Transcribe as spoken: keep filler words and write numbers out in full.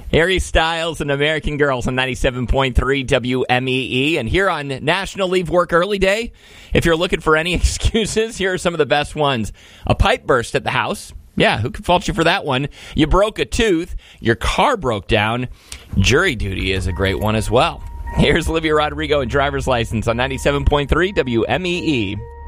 Harry Styles and American Girls on ninety-seven point three W M E E. And here on National Leave Work Early Day, if you're looking for any excuses, here are some of the best ones. A pipe burst at the house. Yeah, who could fault you for that one? You broke a tooth. Your car broke down. Jury duty is a great one as well. Here's Olivia Rodrigo and Driver's License on ninety-seven point three W M E E.